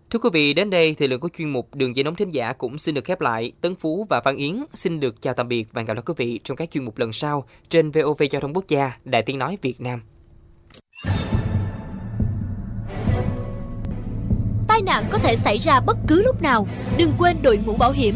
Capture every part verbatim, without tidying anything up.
Thưa quý vị, đến đây thì lượng của chuyên mục Đường Dây Nóng Thính Giả cũng xin được khép lại. Tấn Phú và Văn Yến xin được chào tạm biệt và hẹn gặp lại quý vị trong các chuyên mục lần sau trên vê o vê Giao thông Quốc gia, Đài Tiếng nói Việt Nam. Tai nạn có thể xảy ra bất cứ lúc nào, đừng quên đội mũ bảo hiểm.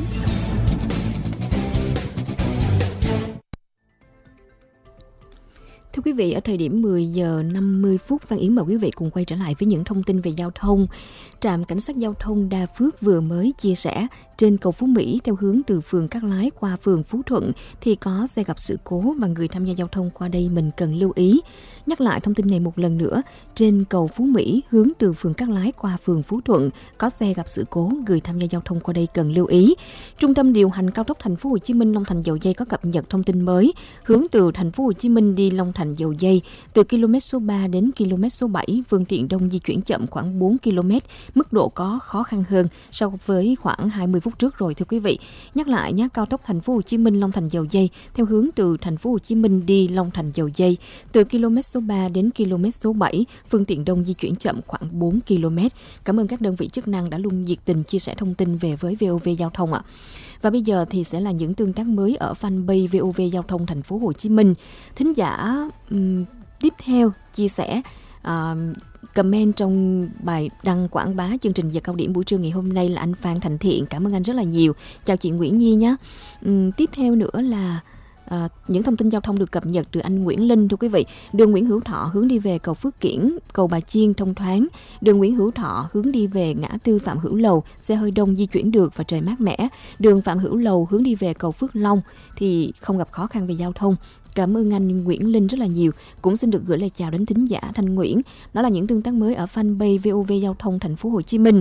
Thưa quý vị, ở thời điểm mười giờ năm mươi phút, Văn Yến mời quý vị cùng quay trở lại với những thông tin về giao thông. Trạm Cảnh sát Giao thông Đa Phước vừa mới chia sẻ trên cầu Phú Mỹ theo hướng từ phường Cát Lái qua phường Phú Thuận thì có xe gặp sự cố và người tham gia giao thông qua đây mình cần lưu ý. Nhắc lại thông tin này một lần nữa, trên cầu Phú Mỹ hướng từ phường Cát Lái qua phường Phú Thuận có xe gặp sự cố, người tham gia giao thông qua đây cần lưu ý. Trung tâm điều hành cao tốc Thành phố Hồ Chí Minh Long Thành Dầu Giây có cập nhật thông tin mới, hướng từ Thành phố Hồ Chí Minh đi Long Thành Dầu Giây từ km số ba đến km số bảy, phương tiện đông di chuyển chậm khoảng bốn ki lô mét, mức độ có khó khăn hơn so với khoảng hai mươi phút trước rồi thưa quý vị. Nhắc lại nhé, cao tốc Thành phố Hồ Chí Minh Long Thành Dầu Giây theo hướng từ Thành phố Hồ Chí Minh đi Long Thành Dầu Giây từ km số ba đến km số bảy, phương tiện đông di chuyển chậm khoảng bốn ki lô mét. Cảm ơn các đơn vị chức năng đã luôn nhiệt tình chia sẻ thông tin về với vê o vê Giao thông ạ. Và bây giờ thì sẽ là những tương tác mới ở fanpage vê o vê Giao thông Thành phố Hồ Chí Minh. Thính giả um, tiếp theo chia sẻ uh, comment trong bài đăng quảng bá chương trình giờ cao điểm buổi trưa ngày hôm nay là anh Phan Thành Thiện. Cảm ơn anh rất là nhiều. Chào chị Nguyễn Nhi nhé. Um, tiếp theo nữa là À, những thông tin giao thông được cập nhật từ anh Nguyễn Linh. Thưa quý vị, đường Nguyễn Hữu Thọ hướng đi về cầu Phước Kiển, cầu Bà Chiên thông thoáng. Đường Nguyễn Hữu Thọ hướng đi về ngã tư Phạm Hữu Lầu, xe hơi đông di chuyển được và trời mát mẻ. Đường Phạm Hữu Lầu hướng đi về cầu Phước Long thì không gặp khó khăn về giao thông. Cảm ơn anh Nguyễn Linh rất là nhiều. Cũng xin được gửi lời chào đến thính giả Thanh Nguyễn. Đó là những tương tác mới ở fanpage vê o vê Giao thông Thành phố Hồ Chí Minh.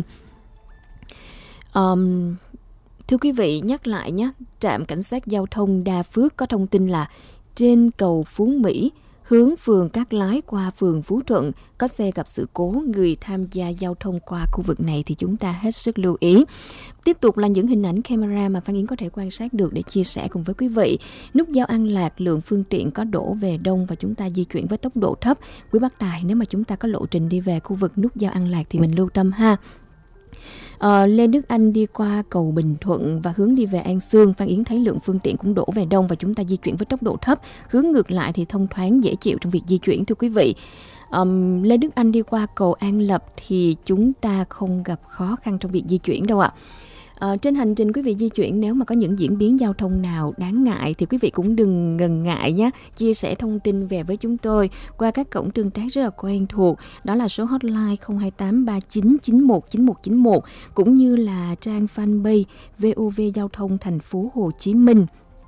Um, Thưa quý vị, nhắc lại nhé, trạm cảnh sát giao thông Đa Phước có thông tin là trên cầu Phú Mỹ, hướng phường Cát Lái qua phường Phú Thuận có xe gặp sự cố, người tham gia giao thông qua khu vực này thì chúng ta hết sức lưu ý. Tiếp tục là những hình ảnh camera mà Phan Yến có thể quan sát được để chia sẻ cùng với quý vị. Nút giao An Lạc, lượng phương tiện có đổ về đông và chúng ta di chuyển với tốc độ thấp. Quý bác tài, nếu mà chúng ta có lộ trình đi về khu vực nút giao An Lạc thì mình lưu tâm ha. À, Lê Đức Anh đi qua cầu Bình Thuận và hướng đi về An Sương, Phan Yến thấy lượng phương tiện cũng đổ về đông và chúng ta di chuyển với tốc độ thấp, hướng ngược lại thì thông thoáng dễ chịu trong việc di chuyển thưa quý vị. Um, Lê Đức Anh đi qua cầu An Lập thì chúng ta không gặp khó khăn trong việc di chuyển đâu ạ. À, trên hành trình quý vị di chuyển, nếu mà có những diễn biến giao thông nào đáng ngại thì quý vị cũng đừng ngần ngại nhé, chia sẻ thông tin về với chúng tôi qua các cổng tương tác rất là quen thuộc, đó là số hotline không hai tám ba chín chín một chín một chín một cũng như là trang fanpage vê o vê Giao thông Thành phố Hồ Chí Minh.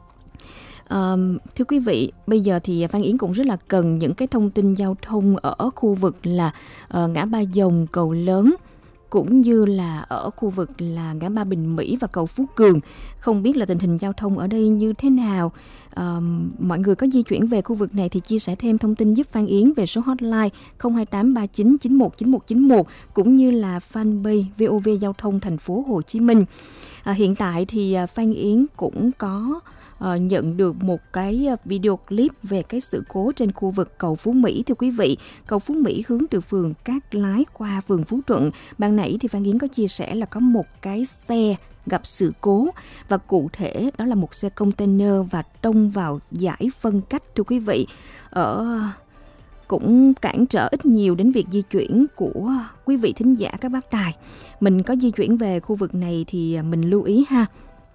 Um, thưa quý vị, bây giờ thì Phan Yến cũng rất là cần những cái thông tin giao thông ở khu vực là uh, ngã Ba Dòng, cầu Lớn, cũng như là ở khu vực là ngã ba Bình Mỹ và cầu Phú Cường. Không biết là tình hình giao thông ở đây như thế nào. À, mọi người có di chuyển về khu vực này thì chia sẻ thêm thông tin giúp Phan Yến về số hotline không hai tám ba chín chín một chín một chín một cũng như là fanpage vê o vê Giao thông Thành phố Hồ Chí Minh. À, hiện tại thì Phan Yến cũng có Uh, nhận được một cái video clip về cái sự cố trên khu vực cầu Phú Mỹ. Thưa quý vị, cầu Phú Mỹ hướng từ phường Cát Lái qua phường Phú Thuận. Ban nãy thì Phan Yến có chia sẻ là có một cái xe gặp sự cố và cụ thể đó là một xe container và tông vào dải phân cách. Thưa quý vị, ở cũng cản trở ít nhiều đến việc di chuyển của quý vị thính giả các bác tài. Mình có di chuyển về khu vực này thì mình lưu ý ha.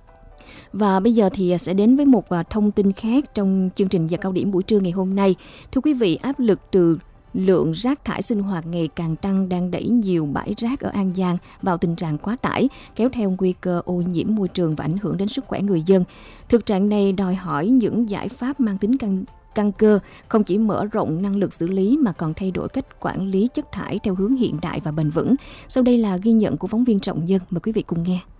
Và bây giờ thì sẽ đến với một thông tin khác trong chương trình giờ cao điểm buổi trưa ngày hôm nay. Thưa quý vị, áp lực từ lượng rác thải sinh hoạt ngày càng tăng đang đẩy nhiều bãi rác ở An Giang vào tình trạng quá tải, kéo theo nguy cơ ô nhiễm môi trường và ảnh hưởng đến sức khỏe người dân. Thực trạng này đòi hỏi những giải pháp mang tính căn căn cơ, không chỉ mở rộng năng lực xử lý mà còn thay đổi cách quản lý chất thải theo hướng hiện đại và bền vững. Sau đây là ghi nhận của phóng viên Trọng Nhân, mời quý vị cùng nghe.